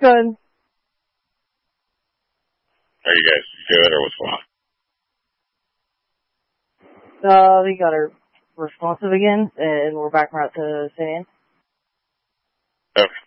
Good. Are you guys good or what's going on? We got her responsive again, and we're back around to San. Okay.